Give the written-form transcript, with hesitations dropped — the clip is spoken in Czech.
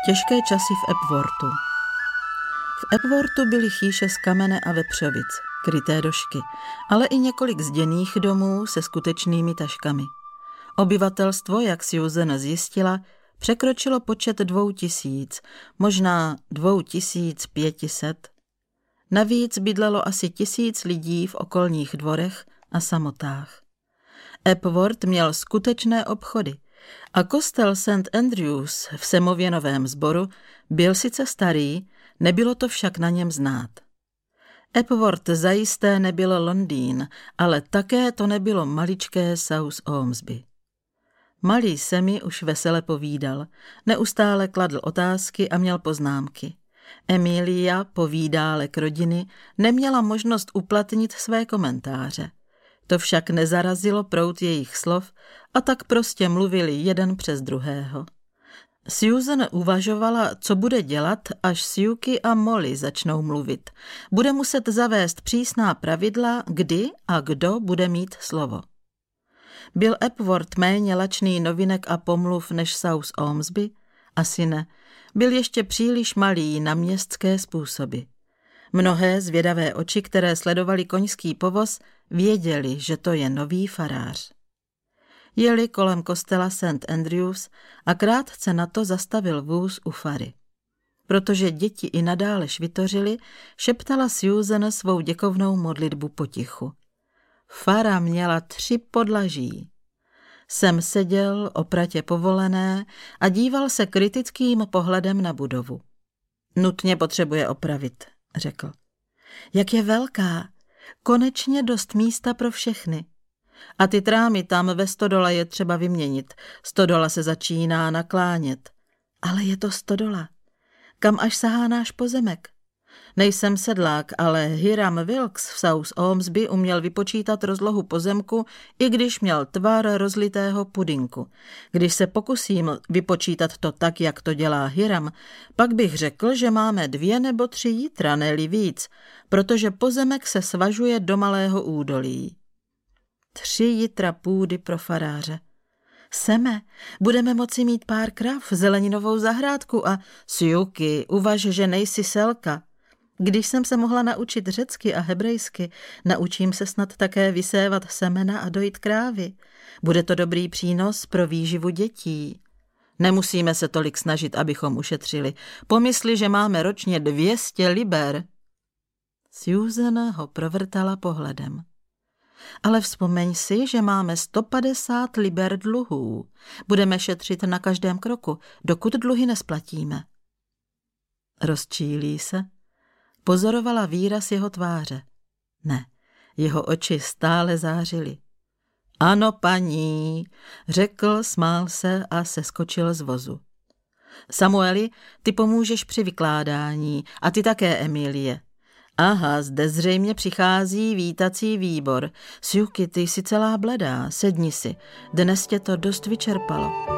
Těžké časy v Epworthu. V Epworthu byly chýše z kamene a vepřovic, kryté došky, ale i několik zděných domů se skutečnými taškami. Obyvatelstvo, jak Susan zjistila, překročilo počet 2000, možná 2500. Navíc bydlelo asi 1000 lidí v okolních dvorech a samotách. Epworth měl skutečné obchody a kostel St. Andrews v Semověnovém sboru byl sice starý, nebylo to však na něm znát. Epworth zajisté nebylo Londýn, ale také to nebylo maličké South Ormsby. Malý Sammy už vesele povídal, neustále kladl otázky a měl poznámky. Emilia, povídálek rodiny, neměla možnost uplatnit své komentáře. To však nezarazilo proud jejich slov a tak prostě mluvili jeden přes druhého. Susan uvažovala, co bude dělat, až Suky a Molly začnou mluvit. Bude muset zavést přísná pravidla, kdy a kdo bude mít slovo. Byl Epworth méně lačný novinek a pomluv než South Ormsby? Asi ne. Byl ještě příliš malý na městské způsoby. Mnohé zvědavé oči, které sledovali koňský povoz, věděli, že to je nový farář. Jeli kolem kostela St. Andrews a krátce na to zastavil vůz u fary. Protože děti i nadále švitořily, šeptala Susan svou děkovnou modlitbu potichu. Fara měla 3 podlaží. Sam seděl opratě povolené a díval se kritickým pohledem na budovu. Nutně potřebuje opravit, řekl. Jak je velká, konečně dost místa pro všechny. A ty trámy tam ve stodola je třeba vyměnit. Stodola se začíná naklánět. Ale je to stodola. Kam až sahá náš pozemek? Nejsem sedlák, ale Hiram Wilkes v South Ormsby uměl vypočítat rozlohu pozemku, i když měl tvar rozlitého pudinku. Když se pokusím vypočítat to tak, jak to dělá Hiram, pak bych řekl, že máme 2 nebo 3 jitra, ne-li víc, protože pozemek se svažuje do malého údolí. 3 jitra půdy pro faráře. Seme, budeme moci mít pár krav, zeleninovou zahrádku a Suky, uvaž, že nejsi selka. Když jsem se mohla naučit řecky a hebrejsky, naučím se snad také vysévat semena a dojít krávy. Bude to dobrý přínos pro výživu dětí. Nemusíme se tolik snažit, abychom ušetřili. Pomysli, že máme ročně 200 liber. Susan ho provrtala pohledem. Ale vzpomeň si, že máme 150 liber dluhů. Budeme šetřit na každém kroku, dokud dluhy nesplatíme. Rozčílí se? Pozorovala výraz jeho tváře. Ne, jeho oči stále zářily. Ano, paní, řekl, smál se a seskočil z vozu. Samueli, ty pomůžeš při vykládání a ty také, Emilie. Aha, zde zřejmě přichází vítací výbor. Suky, ty jsi celá bledá, sedni si, dnes tě to dost vyčerpalo.